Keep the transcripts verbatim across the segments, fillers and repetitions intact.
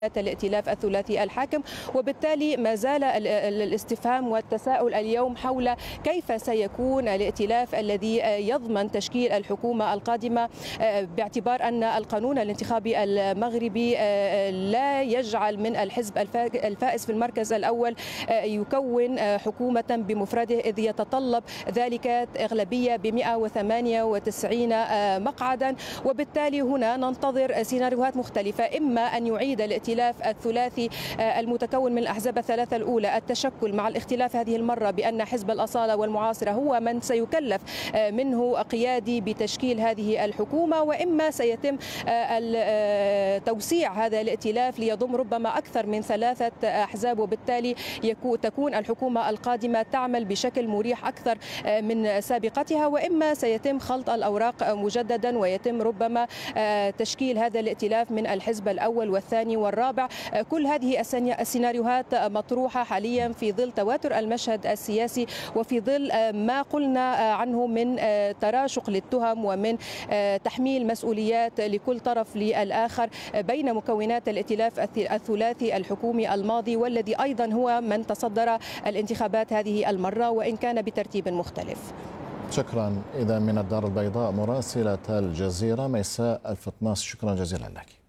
الائتلاف الثلاثي الحاكم، وبالتالي ما زال الاستفهام والتساؤل اليوم حول كيف سيكون الائتلاف الذي يضمن تشكيل الحكومة القادمة، باعتبار أن القانون الانتخابي المغربي لا يجعل من الحزب الفائز في المركز الأول يكون حكومة بمفرده، إذ يتطلب ذلك أغلبية ب مئة وثمانية وتسعين مقعدا. وبالتالي هنا ننتظر سيناريوهات مختلفة، إما أن يعيد الائتلاف الثلاثي المتكون من الأحزاب الثلاثة الأولى التشكل مع الاختلاف هذه المرة بأن حزب الأصالة والمعاصرة هو من سيكلف منه قيادي بتشكيل هذه الحكومة، وإما سيتم توسيع هذا الائتلاف ليضم ربما أكثر من ثلاثة أحزاب، وبالتالي تكون الحكومة القادمة تعمل بشكل مريح أكثر من سابقتها، وإما سيتم خلط الأوراق مجددا ويتم ربما تشكيل هذا الائتلاف من الحزب الأول والثاني والرابع. كل هذه السيناريوهات مطروحة حاليا في ظل تواتر المشهد السياسي، وفي ظل ما قلنا عنه من تراشق للتهم ومن تحميل مسؤوليات لكل طرف للآخر بين مكونات الائتلاف الثلاثي الحكومي الماضي، والذي أيضا هو من تصدر الانتخابات هذه المرة وإن كان بترتيب مختلف. شكرا. إذا من الدار البيضاء مراسلة الجزيرة ميساء الفطناس، شكرا جزيلا لك.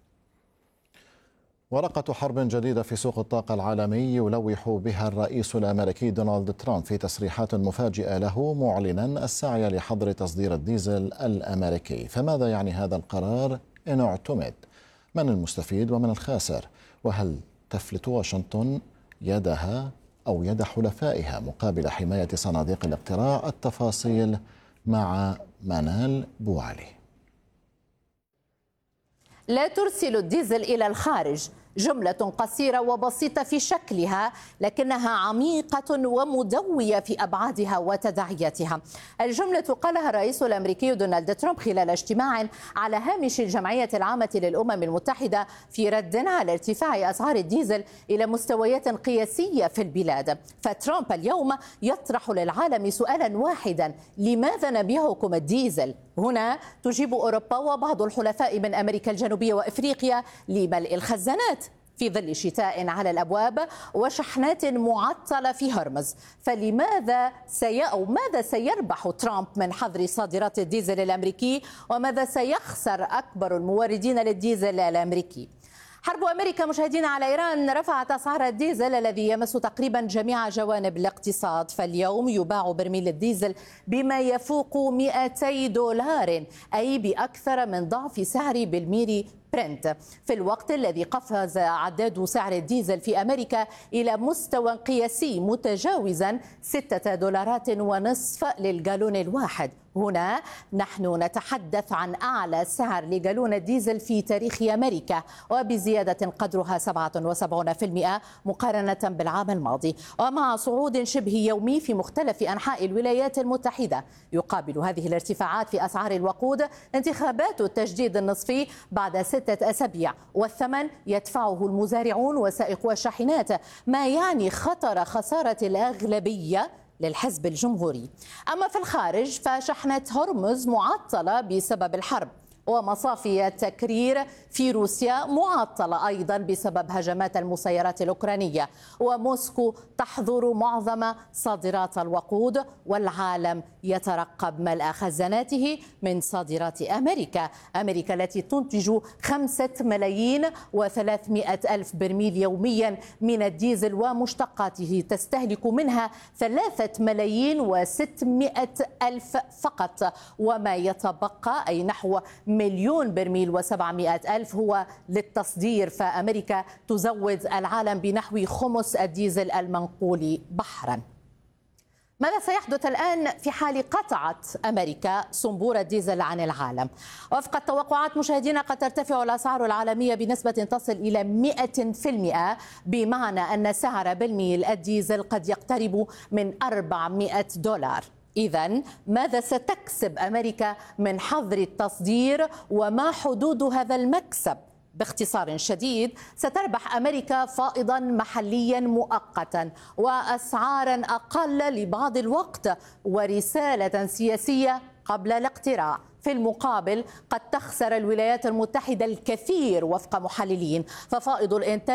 ورقة حرب جديدة في سوق الطاقة العالمي يلوح بها الرئيس الأمريكي دونالد ترامب في تصريحات مفاجئة له، معلنا السعي لحظر تصدير الديزل الأمريكي. فماذا يعني هذا القرار إن اعتمد؟ من المستفيد ومن الخاسر؟ وهل تفلت واشنطن يدها أو يد حلفائها مقابل حماية صناديق الاقتراع؟ التفاصيل مع منال بوعلي. لا ترسل الديزل إلى الخارج، جملة قصيرة وبسيطة في شكلها، لكنها عميقة ومدوية في أبعادها وتداعياتها. الجملة قالها الرئيس الأمريكي دونالد ترامب خلال اجتماع على هامش الجمعية العامة للأمم المتحدة في رد على ارتفاع أسعار الديزل إلى مستويات قياسية في البلاد. فترامب اليوم يطرح للعالم سؤالا واحدا: لماذا نبيعكم الديزل؟ هنا تجيب أوروبا وبعض الحلفاء من أمريكا الجنوبية وإفريقيا لملء الخزانات في ظل شتاء على الأبواب وشحنات معطلة في هرمز. فلماذا سي أو ماذا سيربح ترامب من حظر صادرات الديزل الأمريكي، وماذا سيخسر أكبر الموردين للديزل الأمريكي؟ حرب أمريكا مشاهدين على إيران رفعت أسعار الديزل الذي يمس تقريبا جميع جوانب الاقتصاد. فاليوم يباع برميل الديزل بما يفوق مئتي دولار، أي بأكثر من ضعف سعر بالميري برنت، في الوقت الذي قفز عداد سعر الديزل في أمريكا إلى مستوى قياسي متجاوزا ستة دولارات ونصف للجالون الواحد. هنا نحن نتحدث عن أعلى سعر لجالون الديزل في تاريخ أمريكا، وبزيادة قدرها سبعة وسبعين بالمئة مقارنة بالعام الماضي، ومع صعود شبه يومي في مختلف أنحاء الولايات المتحدة. يقابل هذه الارتفاعات في أسعار الوقود انتخابات التجديد النصفي بعد ستة أسابيع، والثمن يدفعه المزارعون وسائقو الشاحنات، ما يعني خطر خسارة الأغلبية للحزب الجمهوري. أما في الخارج فشحنة هرمز معطلة بسبب الحرب، ومصافي التكرير في روسيا معطلة أيضا بسبب هجمات المسيرات الأوكرانية، وموسكو تحظر معظم صادرات الوقود، والعالم يترقب ملء خزاناته من صادرات أمريكا. أمريكا التي تنتج خمسة ملايين وثلاثمئة ألف برميل يوميا من الديزل ومشتقاته تستهلك منها ثلاثة ملايين وستمئة ألف فقط، وما يتبقى أي نحو مليون برميل وسبعمئة ألف هو للتصدير. فأمريكا تزود العالم بنحو خمس الديزل المنقول بحرا. ماذا سيحدث الآن في حال قطعت أمريكا صنبور الديزل عن العالم؟ وفق التوقعات مشاهدينا قد ترتفع الأسعار العالمية بنسبة تصل إلى مئة بالمئة، بمعنى أن سعر برميل الديزل قد يقترب من أربعمئة دولار. إذن ماذا ستكسب أمريكا من حظر التصدير، وما حدود هذا المكسب؟ باختصار شديد، ستربح أمريكا فائضا محليا مؤقتا وأسعارا أقل لبعض الوقت ورسالة سياسية قبل الاقتراع. في المقابل قد تخسر الولايات المتحدة الكثير وفق محللين، ففائض الإنتاج